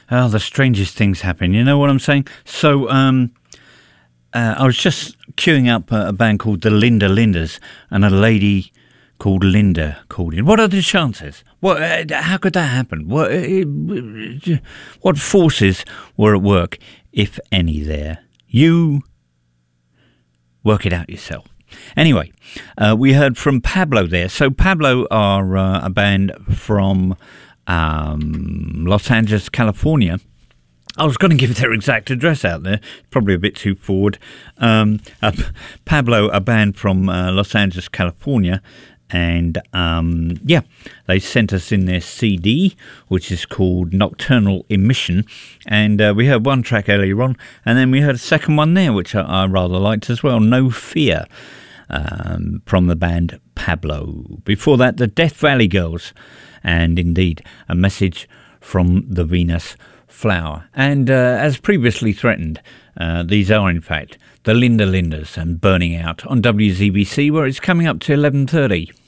Oh, the strangest things happen. You know what I'm saying? So, I was just queuing up a band called the Linda Linders, and a lady called Linda called in. What are the chances? How could that happen? What forces were at work, if any, there? You work it out yourself. Anyway, we heard from Pablo there. So Pablo are a band from Los Angeles, California. I was going to give their exact address out there. Probably a bit too forward. Pablo, a band from Los Angeles, California. And, they sent us in their CD, which is called Nocturnal Emission. And we heard one track earlier on. And then we heard a second one there, which I rather liked as well, No Fear, from the band Pablo. Before that, the Death Valley Girls. And indeed, a message from the Venus Flower. And as previously threatened, these are in fact the Linda Linders and Burning Out on WZBC, where it's coming up to 11:30.